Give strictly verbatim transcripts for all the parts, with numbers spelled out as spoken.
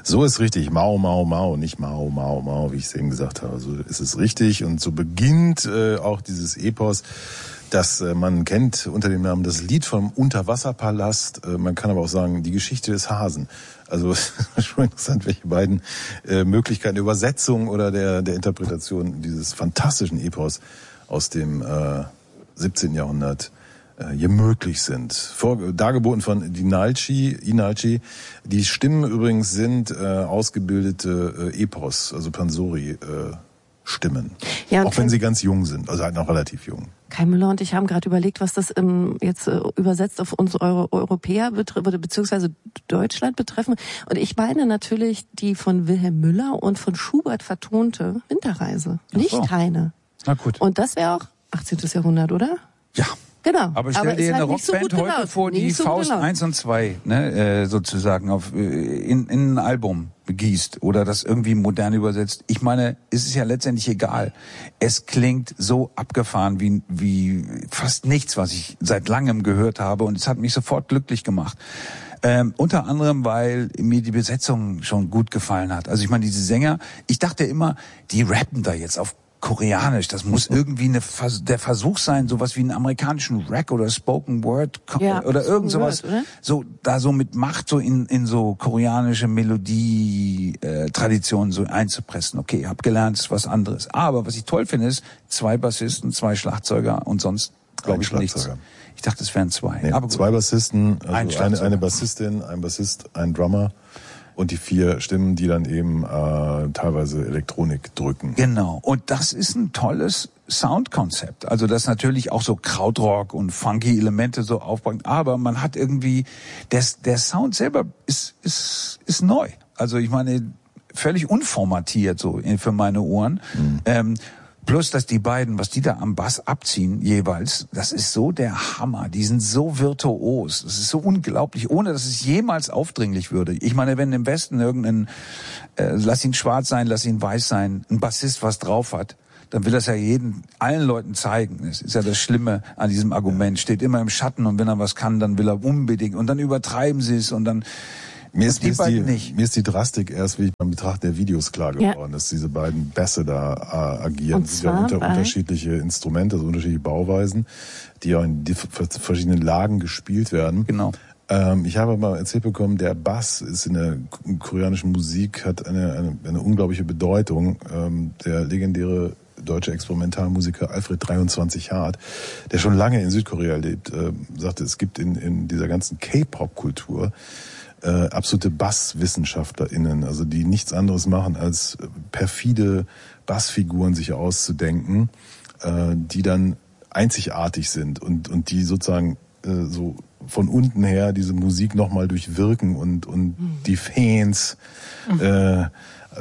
So ist richtig. Mau, Mau, Mau. Nicht Mau, Mau, Mau, wie ich es eben gesagt habe. So ist es richtig. Und so beginnt äh, auch dieses Epos, das äh, man kennt unter dem Namen das Lied vom Unterwasserpalast. Äh, man kann aber auch sagen, die Geschichte des Hasen. Also es ist schon interessant, welche beiden äh, Möglichkeiten der Übersetzung oder der, der Interpretation dieses fantastischen Epos aus dem äh, siebzehnten. Jahrhundert äh, hier möglich sind. Vor, dargeboten von Inalci, Inalci. Die Stimmen übrigens sind äh, ausgebildete äh, Epos, also Pansori äh, Stimmen. Ja, auch wenn sie ganz jung sind, also halt noch relativ jung. Kai Müller und ich haben gerade überlegt, was das ähm, jetzt äh, übersetzt auf uns Euro- Europäer betrifft, oder beziehungsweise Deutschland betreffen. Und ich meine natürlich die von Wilhelm Müller und von Schubert vertonte Winterreise, nicht so. Heine. Na gut. Und das wäre auch achtzehnten. Jahrhundert, oder? Ja. Genau. Aber stell Aber dir halt eine Rockband so heute vor, die so Faust genau. eins und zwei, ne, äh, sozusagen auf in, in ein Album begießt oder das irgendwie modern übersetzt. Ich meine, es ist ja letztendlich egal. Es klingt so abgefahren wie wie fast nichts, was ich seit langem gehört habe, und es hat mich sofort glücklich gemacht. Ähm, unter anderem, weil mir die Besetzung schon gut gefallen hat. Also ich meine, diese Sänger, ich dachte immer, die rappen da jetzt auf Koreanisch, das muss irgendwie eine, der Versuch sein, sowas wie einen amerikanischen Rap oder Spoken Word ja, oder irgend sowas, Word, oder? so da so mit Macht so in in so koreanische Melodie äh, Traditionen so einzupressen. Okay, hab gelernt, ist was anderes. Aber was ich toll finde, ist zwei Bassisten, zwei Schlagzeuger und sonst glaube ich nichts. Ich dachte, es wären zwei. Nee, aber zwei Bassisten, also ein eine, eine Bassistin, ein Bassist, ein Drummer. Und die vier Stimmen, die dann eben äh, teilweise Elektronik drücken. Genau. Und das ist ein tolles Soundkonzept. Also das natürlich auch so Krautrock und funky Elemente so aufbaut. Aber man hat irgendwie, das, der Sound selber ist, ist, ist neu. Also ich meine, völlig unformatiert so für meine Ohren. Mhm. Ähm, Plus, dass die beiden, was die da am Bass abziehen jeweils, das ist so der Hammer. Die sind so virtuos. Das ist so unglaublich, ohne dass es jemals aufdringlich würde. Ich meine, wenn im Westen irgendein, äh, lass ihn schwarz sein, lass ihn weiß sein, ein Bassist was drauf hat, dann will das ja jeden, allen Leuten zeigen. Das ist ja das Schlimme an diesem Argument. Steht immer im Schatten, und wenn er was kann, dann will er unbedingt. Und dann übertreiben sie es und dann... Mir ist, die mir, ist die, nicht. mir ist die Drastik erst, wie ich beim Betrachten der Videos klar geworden, ja. dass diese beiden Bässe da äh, agieren. Und zwar das sind ja unter, unterschiedliche Instrumente, also unterschiedliche Bauweisen, die auch in die verschiedenen Lagen gespielt werden. Genau. Ähm, ich habe mal erzählt bekommen, der Bass ist in der koreanischen Musik, hat eine, eine, eine unglaubliche Bedeutung. Ähm, der legendäre deutsche Experimentalmusiker Alfred dreiundzwanzig Hart, der schon lange in Südkorea lebt, äh, sagte, es gibt in, in dieser ganzen K-Pop-Kultur Äh, absolute BasswissenschaftlerInnen, also die nichts anderes machen, als perfide Bassfiguren sich auszudenken, äh, die dann einzigartig sind und und die sozusagen äh, so von unten her diese Musik nochmal durchwirken und und mhm. die Fans mhm. äh, äh,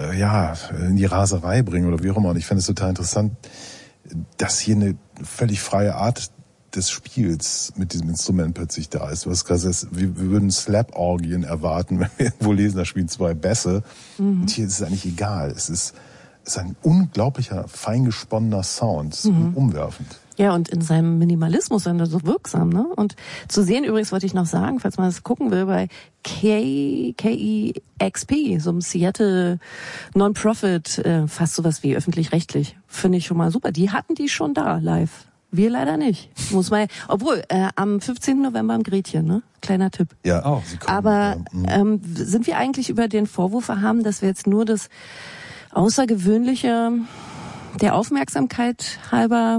ja in die Raserei bringen oder wie auch immer. Und ich finde es total interessant, dass hier eine völlig freie Art des Spiels mit diesem Instrument plötzlich da ist. Du hast gesagt, wir, wir würden Slap-Orgien erwarten, wenn wir irgendwo lesen, da spielen zwei Bässe. Mhm. Und hier ist es eigentlich egal. Es ist, es ist ein unglaublicher, feingesponnener Sound. Es ist mhm. umwerfend. Ja, und in seinem Minimalismus sind er so wirksam, ne? Und zu sehen übrigens, wollte ich noch sagen, falls man das gucken will, bei K, K E X P, so einem Seattle Non-Profit, äh, fast sowas wie öffentlich-rechtlich. Finde ich schon mal super. Die hatten die schon da, live. Wir leider nicht. Muss man, obwohl, äh, am fünfzehnten November im Gretchen, ne? Kleiner Tipp. Ja, oh, Sie kommen, aber ja. ähm, sind wir eigentlich über den Vorwurf erhaben, dass wir jetzt nur das Außergewöhnliche der Aufmerksamkeit halber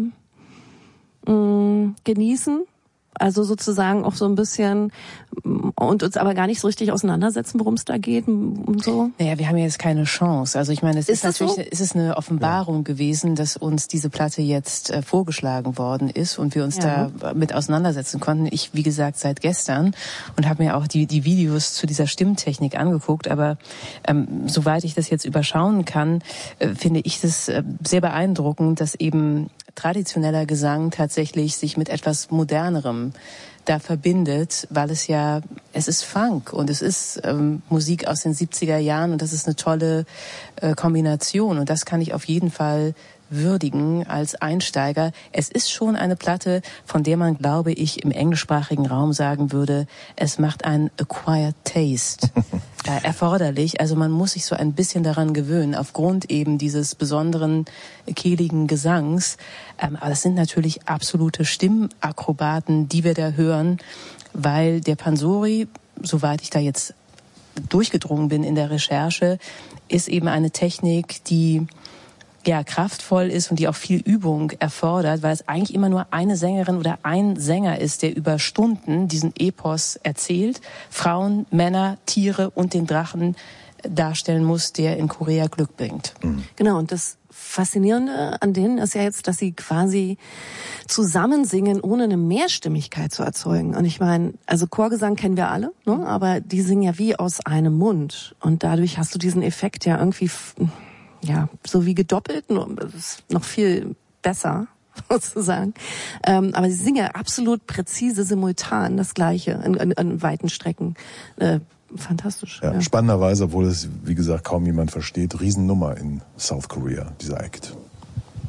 mh, genießen? Also sozusagen auch so ein bisschen und uns aber gar nicht so richtig auseinandersetzen, worum es da geht und so. Naja, wir haben ja jetzt keine Chance. Also ich meine, es ist, ist natürlich, so? es ist eine Offenbarung ja. gewesen, dass uns diese Platte jetzt äh, vorgeschlagen worden ist und wir uns ja. da mit auseinandersetzen konnten. Ich, wie gesagt, seit gestern und habe mir auch die die Videos zu dieser Stimmtechnik angeguckt. Aber ähm, soweit ich das jetzt überschauen kann, äh, finde ich das äh, sehr beeindruckend, dass eben traditioneller Gesang tatsächlich sich mit etwas Modernerem da verbindet, weil es ja, es ist Funk und es ist ähm, Musik aus den siebziger Jahren und das ist eine tolle äh, Kombination und das kann ich auf jeden Fall würdigen als Einsteiger. Es ist schon eine Platte, von der man, glaube ich, im englischsprachigen Raum sagen würde, es macht ein acquired taste. äh, erforderlich. Also man muss sich so ein bisschen daran gewöhnen, aufgrund eben dieses besonderen kehligen Gesangs. Ähm, aber das sind natürlich absolute Stimmakrobaten, die wir da hören, weil der Pansori, soweit ich da jetzt durchgedrungen bin in der Recherche, ist eben eine Technik, die ja kraftvoll ist und die auch viel Übung erfordert, weil es eigentlich immer nur eine Sängerin oder ein Sänger ist, der über Stunden diesen Epos erzählt, Frauen, Männer, Tiere und den Drachen darstellen muss, der in Korea Glück bringt. Mhm. Genau, und das Faszinierende an denen ist ja jetzt, dass sie quasi zusammen singen, ohne eine Mehrstimmigkeit zu erzeugen. Und ich meine, also Chorgesang kennen wir alle, ne? Aber die singen ja wie aus einem Mund. Und dadurch hast du diesen Effekt ja irgendwie, ja, so wie gedoppelt, das ist noch viel besser, sozusagen. Ähm, aber sie singen ja absolut präzise, simultan das Gleiche in, in, in weiten Strecken. Äh, Fantastisch. Ja, ja. Spannenderweise, obwohl es, wie gesagt, kaum jemand versteht, Riesennummer in South Korea, dieser Act.